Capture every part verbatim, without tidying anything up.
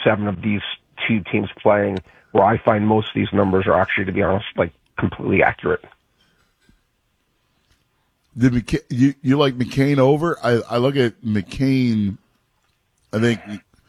seven of these two teams playing, where I find most of these numbers are actually, to be honest, like completely accurate. Did McC- you you like McCain over? I, I look at McCain. I think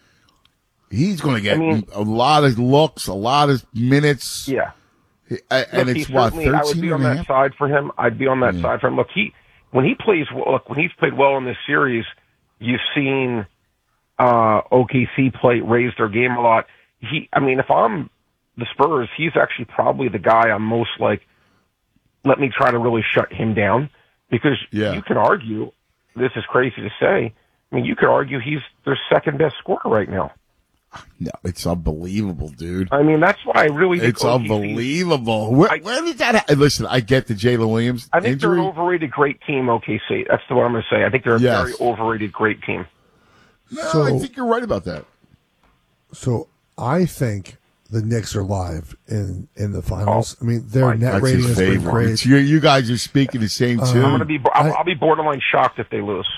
he's going to get I mean, a lot of looks, a lot of minutes. Yeah, I, and look, it's what thirteen. I would be on that side for him. I'd be on that yeah. side for him. Look, he when he plays look when he's played well in this series, you've seen uh, O K C play raise their game a lot. He, I mean, if I'm the Spurs, he's actually probably the guy I'm most like. Let me try to really shut him down. Because yeah. you can argue, this is crazy to say, I mean, you could argue he's their second best scorer right now. No, it's unbelievable, dude. I mean, that's why I really think It's O K C, unbelievable. Where, I, where did that happen? Listen, I get the Jalen Williams I think injury. They're an overrated great team, O K C. That's what I'm going to say. I think they're a yes. very overrated great team. No, so, I think you're right about that. So I think the Knicks are live in, in the finals. Oh, I mean, their net that's rating has been great. You, you guys are speaking the same too. Um, I'm gonna be, I'll, I, I'll be borderline shocked if they lose.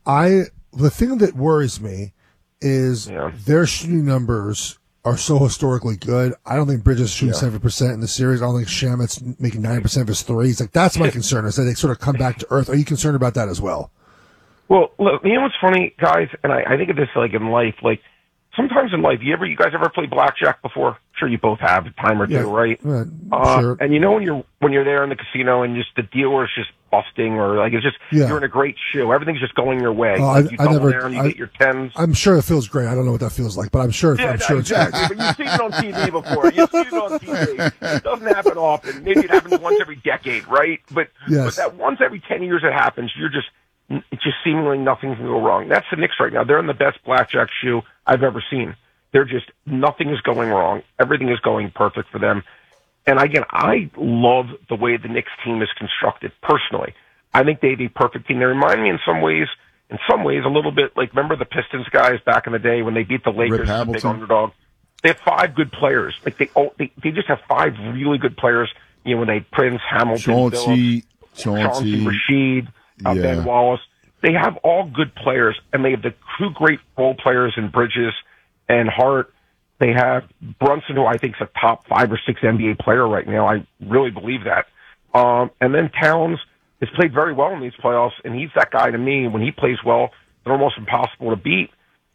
I the thing that worries me is yeah. their shooting numbers are so historically good. I don't think Bridges shooting seven yeah. percent in the series. I don't think Shamit's making ninety percent of his threes. Like that's my concern is that they sort of come back to earth. Are you concerned about that as well? Well, look, you know what's funny, guys, and I, I think of this like in life, like. Sometimes in life, you ever, you guys ever play blackjack before? Sure, you both have a time or two, yeah, right? Uh, uh, sure. And you know when you're when you're there in the casino and just the dealer is just busting, or like it's just yeah. you're in a great shoe, everything's just going your way. Uh, like you I, I never. there and you I, get your tens. I'm sure it feels great. I don't know what that feels like, but I'm sure. Yeah, I'm sure exactly. it's great. But you've seen it on T V before. You've seen it on T V. It doesn't happen often. Maybe it happens once every decade, right? But yes. but that once every ten years it happens, you're just it's just seemingly nothing can go wrong. That's the Knicks right now. They're in the best blackjack shoe I've ever seen. They're just, nothing is going wrong. Everything is going perfect for them. And again, I love the way the Knicks team is constructed, personally. I think they have a perfect team. They remind me in some ways, in some ways, a little bit like, remember the Pistons guys back in the day when they beat the Lakers as a big underdog? They have five good players. Like they, oh, they, they just have five really good players. You know, when they Prince, Hamilton, Chauncey, Phillips, Chauncey, Rasheed, uh, yeah. Ben Wallace. They have all good players, and they have the two great role players in Bridges and Hart. They have Brunson, who I think is a top five or six N B A player right now. I really believe that. Um, and then Towns has played very well in these playoffs, and he's that guy to me. When he plays well, they're almost impossible to beat.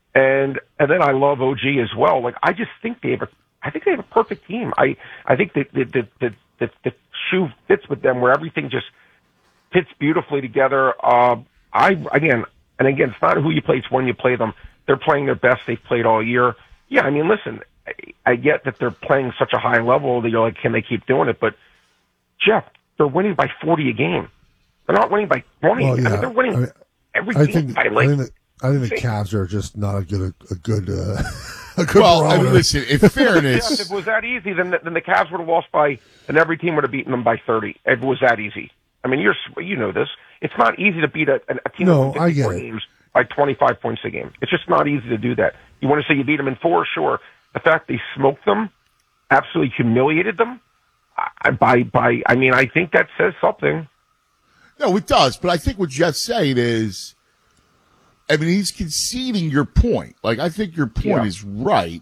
And and then I love O G as well. Like I just think they have a, I think they have a perfect team. I I think that the the the, the, the shoe fits with them, where everything just fits beautifully together. Uh, I again and again, it's not who you play; it's when you play them. They're playing their best they've played all year. Yeah, I mean, listen, I, I get that they're playing such a high level that you're like, can they keep doing it? But, Jeff, they're winning by forty a game. They're not winning by twenty. Well, yeah. I mean, they're winning I mean, every I game think, by like... I think, the, I think the Cavs are just not a good, a, a good, uh, a good well, I mean, barometer. listen, in fairness... Yes, if it was that easy, then the, then the Cavs would have lost by, and every team would have beaten them by thirty. If it was that easy. I mean, you're you know this. It's not easy to beat a, a team no, that I get it. games by twenty-five points a game. It's just not easy to do that. You want to say you beat them in four? Sure. The fact they smoked them, absolutely humiliated them, I, by, by, I mean, I think that says something. No, it does. But I think what Jeff's saying is, I mean, he's conceding your point. Like, I think your point yeah. is right.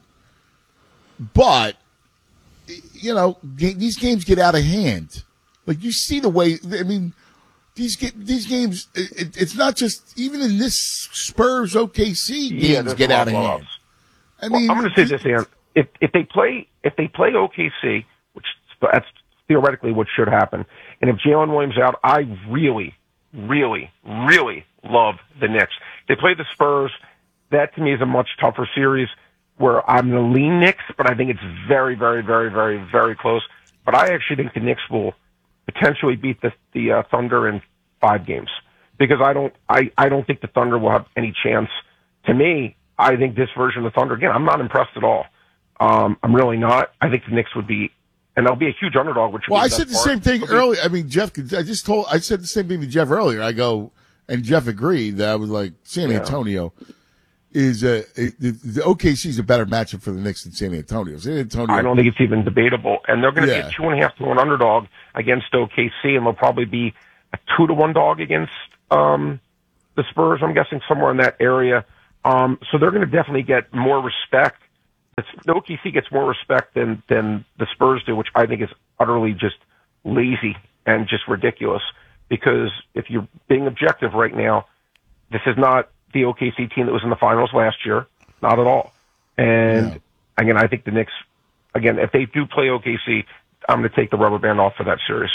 But, you know, these games get out of hand. Like, you see the way, I mean, these these games, it, it's not just, even in this Spurs O K C games yeah, get out of hand. Ups. I mean, well, I'm going to say this, Aaron. If if they play if they play O K C, which that's theoretically what should happen, and if Jalen Williams out, I really, really, really love the Knicks. They play the Spurs. That to me is a much tougher series, where I'm going to lean Knicks, but I think it's very, very, very, very, very close. But I actually think the Knicks will potentially beat the the uh, Thunder in five games, because I don't I, I don't think the Thunder will have any chance. To me, I think this version of the Thunder, again, I'm not impressed at all. Um, I'm really not. I think the Knicks would be, and they'll be a huge underdog. Which well, I said the part. same thing earlier. I mean, Jeff, I just told, I said the same thing to Jeff earlier. I go, and Jeff agreed that I was like, San Antonio yeah. is uh, the, the O K C is a better matchup for the Knicks than San Antonio. San Antonio. I don't think it's even debatable, and they're going to yeah. be a two and a half to one underdog against O K C, and they'll probably be a two to one dog against um, the Spurs. I'm guessing somewhere in that area. Um, so they're going to definitely get more respect it's, the O K C gets more respect than than the Spurs do, which I think is utterly just lazy and just ridiculous. Because if you're being objective right now, this is not the O K C team that was in the finals last year, not at all. And yeah. again, I think the Knicks, again, if they do play O K C, I'm going to take the rubber band off for that series.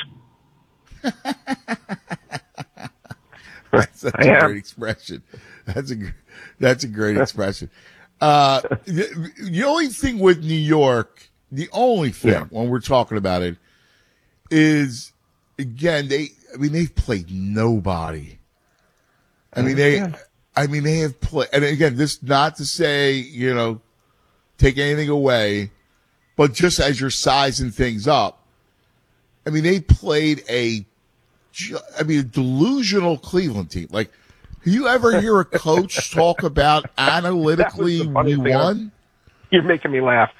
That's, that's a great expression. That's a that's a great expression. Uh, the, the only thing with New York, the only thing yeah. when we're talking about it, is again they. I mean they've played nobody. I mean they. Yeah. I mean they have played, and again, this not to say you know take anything away, but just as you're sizing things up, I mean they played a. I mean, a delusional Cleveland team. Like, you ever hear a coach talk about analytically we won? You're making me laugh.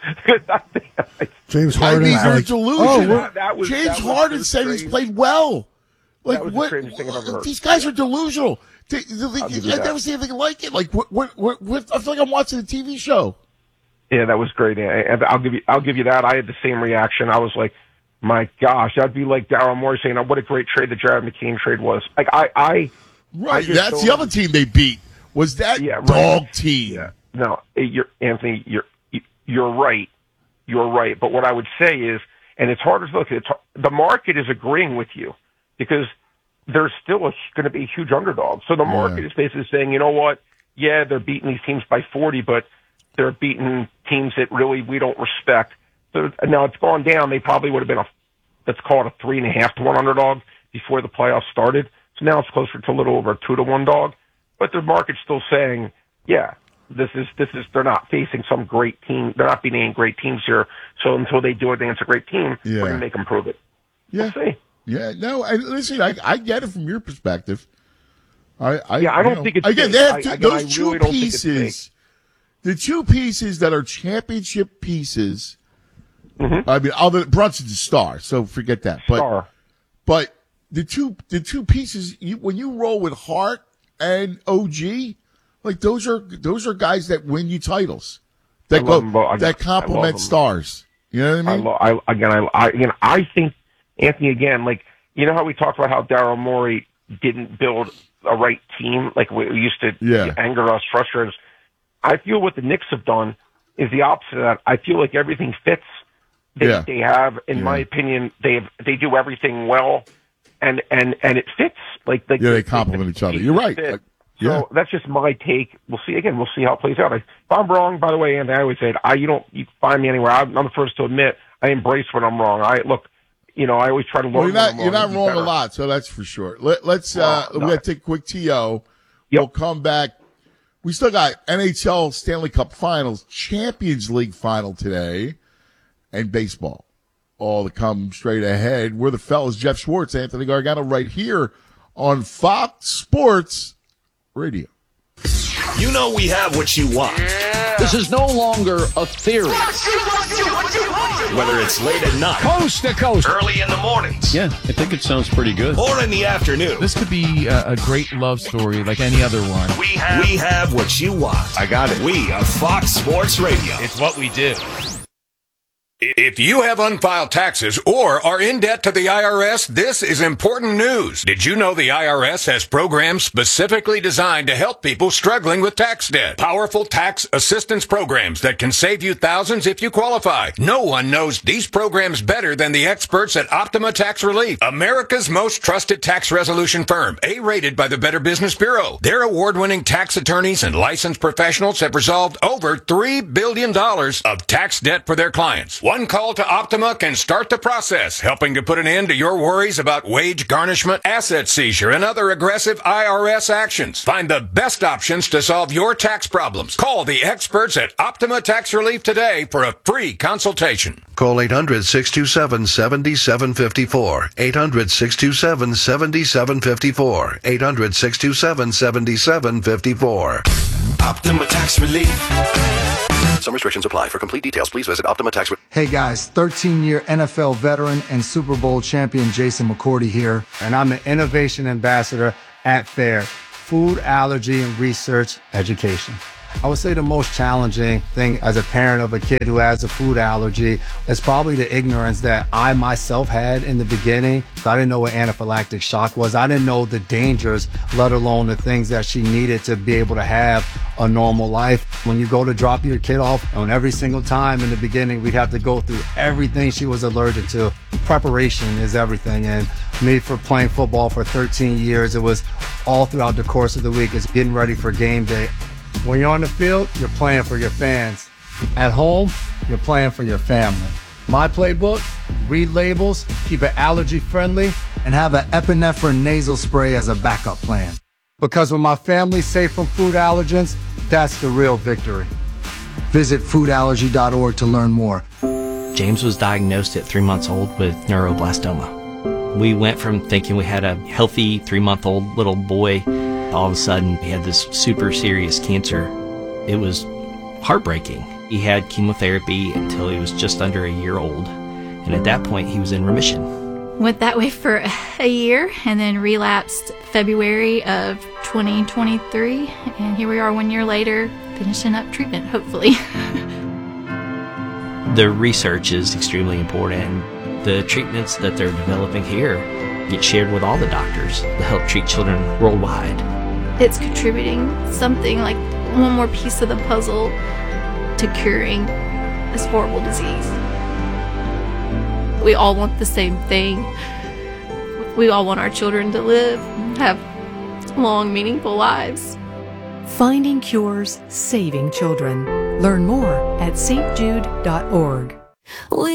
James Harden. I mean, you're like, delusional. Oh, that was, James that Harden was said he's played well. Like, that was what? The strangest thing I've ever heard. These guys are delusional. They, they, they, I've never seen anything like it. Like, what, what, what, what? I feel like I'm watching a T V show. Yeah, that was great. And I'll give you, I'll give you that. I had the same reaction. I was like, my gosh, that'd be like Daryl Morey saying, oh, what a great trade the Jared McKean trade was. Like, I, I, right. I That's the other team they beat. Was that yeah, dog right. team? Yeah. No, you're, Anthony, you're, you're right. You're right. But what I would say is, and it's hard to look at, it's, the market is agreeing with you because there's still going to be a huge underdog. So the market yeah. is basically saying, you know what? Yeah, they're beating these teams by forty, but they're beating teams that really we don't respect. So now it's gone down. They probably would have been a, let's call it a three and a half to one underdog before the playoffs started. So now it's closer to a little over a two to one dog. But the market's still saying, yeah, this is, this is, they're not facing some great team. They're not beating any great teams here. So until they do it against a great team, yeah. we're going to make them prove it. Yeah. We'll see. Yeah. No, I, listen, I, I get it from your perspective. I, I yeah, I don't know, think it's, again, they have two, I, again, those really two pieces, the two pieces that are championship pieces. Mm-hmm. I mean, other Brunson's a star, so forget that. But, star. but the two the two pieces you, when you roll with Hart and O G, like those are those are guys that win you titles. That go that complement stars. You know what I mean? I, lo- I again, I, I again, I think Anthony again, like you know how we talked about how Daryl Morey didn't build a right team, like we used to yeah. anger us, frustrate us. I feel what the Knicks have done is the opposite of that. I feel like everything fits. They, yeah. they have, in yeah. my opinion, they have, they do everything well, and and and it fits. Like, like yeah, they complement each other. You're right. Uh, yeah. So that's just my take. We'll see. Again, we'll see how it plays out. I, if I'm wrong, by the way, and I always say, it, I you don't you can find me anywhere. I'm, I'm the first to admit I embrace when I'm wrong. I look, you know, I always try to learn. Well, you're not wrong you're not wrong better. a lot, so that's for sure. Let, let's uh, no, we got to take a quick T O. Yep. We'll come back. We still got N H L Stanley Cup Finals, Champions League final today, and baseball. All to come straight ahead. We're the fellas, Jeff Schwartz, Anthony Gargano, right here on Fox Sports Radio. You know we have what you want. Yeah. This is no longer a theory. Whether it's late at night, coast to coast, early in the mornings. Yeah, I think it sounds pretty good. Or in the afternoon. This could be a, a great love story like any other one. We have, we have what you want. I got it. We are Fox Sports Radio. It's what we do. If you have unfiled taxes or are in debt to the I R S, this is important news. Did you know the I R S has programs specifically designed to help people struggling with tax debt? Powerful tax assistance programs that can save you thousands if you qualify. No one knows these programs better than the experts at Optima Tax Relief, America's most trusted tax resolution firm, A-rated by the Better Business Bureau. Their award-winning tax attorneys and licensed professionals have resolved over three billion dollars of tax debt for their clients. One call to Optima can start the process, helping to put an end to your worries about wage garnishment, asset seizure, and other aggressive I R S actions. Find the best options to solve your tax problems. Call the experts at Optima Tax Relief today for a free consultation. Call eight hundred, six two seven, seven seven five four. eight hundred, six two seven, seven seven five four. eight hundred, six two seven, seven seven five four. Optima Tax Relief. Some restrictions apply. For complete details, please visit Optima Tax Relief. Hey guys, thirteen-year N F L veteran and Super Bowl champion Jason McCourty here, and I'm the Innovation Ambassador at FAIR, Food Allergy and Research Education. I would say the most challenging thing as a parent of a kid who has a food allergy is probably the ignorance that I myself had in the beginning. I didn't know what anaphylactic shock was. I didn't know the dangers, let alone the things that she needed to be able to have a normal life. When you go to drop your kid off, and every single time in the beginning, we'd have to go through everything she was allergic to. Preparation is everything. And me, for playing football for thirteen years, it was all throughout the course of the week. It's getting ready for game day. When you're on the field, you're playing for your fans. At home, you're playing for your family. My playbook: read labels, keep it allergy friendly, and have an epinephrine nasal spray as a backup plan. Because when my family's safe from food allergens, that's the real victory. Visit food allergy dot org to learn more. James was diagnosed at three months old with neuroblastoma. We went from thinking we had a healthy three-month-old little boy. All of a sudden, he had this super serious cancer. It was heartbreaking. He had chemotherapy until he was just under a year old. And at that point, he was in remission. Went that way for a year and then relapsed February of twenty twenty-three. And here we are one year later, finishing up treatment, hopefully. The research is extremely important. The treatments that they're developing here get shared with all the doctors to help treat children worldwide. It's contributing something like one more piece of the puzzle to curing this horrible disease. We all want the same thing. We all want our children to live, have long, meaningful lives. Finding cures, saving children. Learn more at s t jude dot org.